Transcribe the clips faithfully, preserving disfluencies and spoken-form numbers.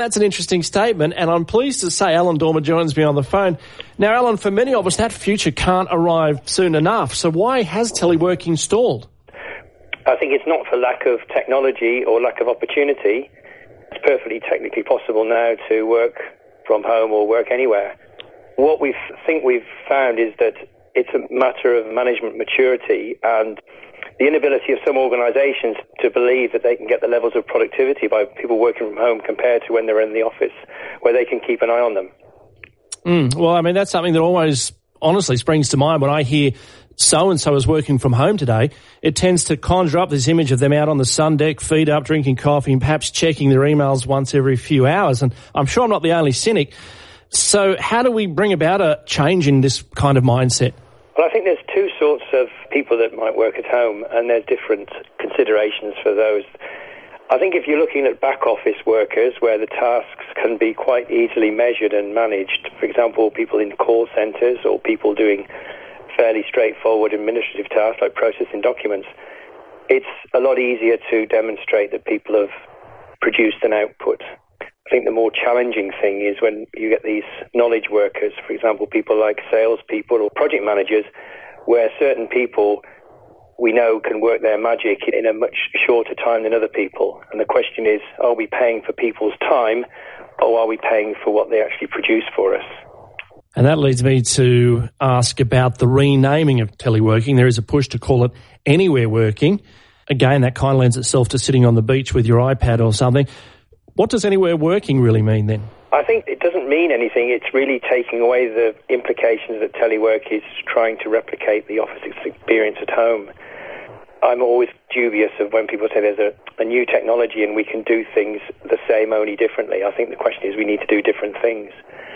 That's an interesting statement, and I'm pleased to say Alan Dormer joins me on the phone. Now, Alan, for many of us, that future can't arrive soon enough. So why has teleworking stalled? I think it's not for lack of technology or lack of opportunity. It's perfectly technically possible now to work from home or work anywhere. What we think we've found is that it's a matter of management maturity and the inability of some organisations to believe that they can get the levels of productivity by people working from home compared to when they're in the office, where they can keep an eye on them. Mm, well, I mean, that's something that always honestly springs to mind when I hear so-and-so is working from home today. It tends to conjure up this image of them out on the sun deck, feet up, drinking coffee, and perhaps checking their emails once every few hours. And I'm sure I'm not the only cynic. So how do we bring about a change in this kind of mindset? Well, I think there's two sorts of people that might work at home, and there's different considerations for those. I think if you're looking at back office workers where the tasks can be quite easily measured and managed, for example, people in call centres or people doing fairly straightforward administrative tasks like processing documents, it's a lot easier to demonstrate that people have produced an output. I think the more challenging thing is when you get these knowledge workers, for example, people like salespeople or project managers, where certain people we know can work their magic in a much shorter time than other people. And the question is, are we paying for people's time or are we paying for what they actually produce for us? And that leads me to ask about the renaming of teleworking. There is a push to call it anywhere working. Again, that kind of lends itself to sitting on the beach with your iPad or something. What does anywhere working really mean then? I think it doesn't mean anything. It's really taking away the implications that telework is trying to replicate the office experience at home. I'm always dubious of when people say there's a, a new technology and we can do things the same, only differently. I think the question is we need to do different things.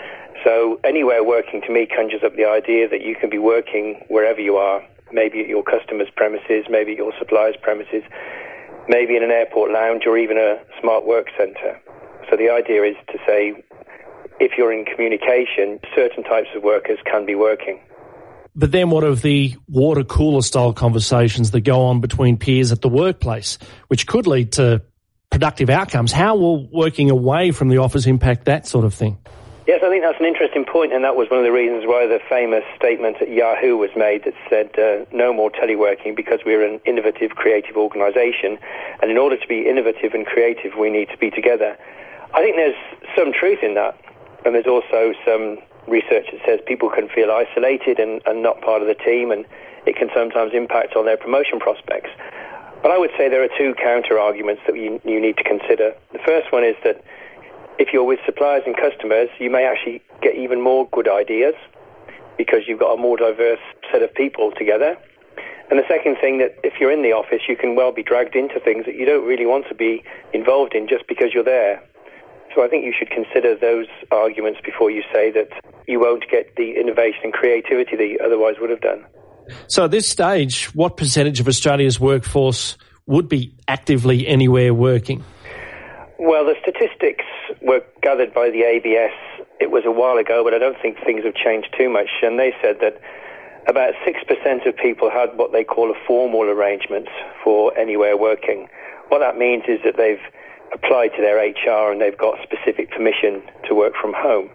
So anywhere working to me conjures up the idea that you can be working wherever you are, maybe at your customer's premises, maybe at your supplier's premises, maybe in an airport lounge or even a smart work centre. So the idea is to say, if you're in communication, certain types of workers can be working. But then what of the water cooler style conversations that go on between peers at the workplace, which could lead to productive outcomes? How will working away from the office impact that sort of thing? Yes, I think that's an interesting point, and that was one of the reasons why the famous statement at Yahoo was made that said uh, no more teleworking because we're an innovative, creative organisation, and in order to be innovative and creative, we need to be together. I think there's some truth in that, and there's also some research that says people can feel isolated and, and not part of the team, and it can sometimes impact on their promotion prospects. But I would say there are two counter-arguments that you, you need to consider. The first one is that if you're with suppliers and customers, you may actually get even more good ideas because you've got a more diverse set of people together. And the second thing, that if you're in the office, you can well be dragged into things that you don't really want to be involved in just because you're there. So I think you should consider those arguments before you say that you won't get the innovation and creativity that you otherwise would have done. So at this stage, what percentage of Australia's workforce would be actively anywhere working? Well, the statistics were gathered by the A B S. It was a while ago, but I don't think things have changed too much. And they said that about six percent of people had what they call a formal arrangement for anywhere working. What that means is that they've applied to their H R and they've got specific permission to work from home.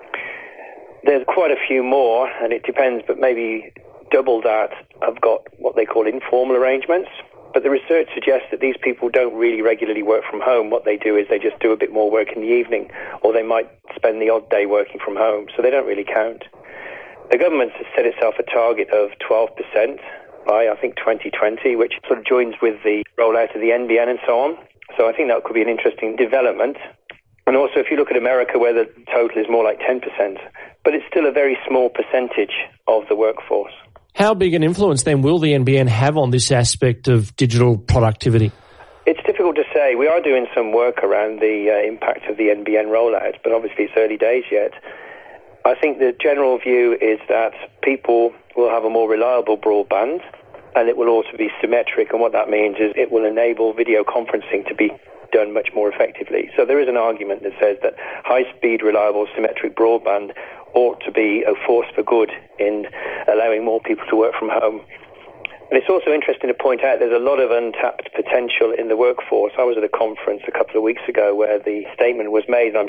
There's quite a few more, and it depends, but maybe double that have got what they call informal arrangements. But the research suggests that these people don't really regularly work from home. What they do is they just do a bit more work in the evening, or they might spend the odd day working from home, so they don't really count. The government has set itself a target of twelve percent by, I think, twenty twenty, which sort of joins with the rollout of the N B N and so on. So I think that could be an interesting development. And also, if you look at America, where the total is more like ten percent, but it's still a very small percentage of the workforce. How big an influence then will the N B N have on this aspect of digital productivity? It's difficult to say. We are doing some work around the uh, impact of the N B N rollout, but obviously it's early days yet. I think the general view is that people will have a more reliable broadband, and it will also be symmetric, and what that means is it will enable video conferencing to be done much more effectively. So there is an argument that says that high-speed, reliable, symmetric broadband ought to be a force for good in allowing more people to work from home. And it's also interesting to point out there's a lot of untapped potential in the workforce. I was at a conference a couple of weeks ago where the statement was made, and I'm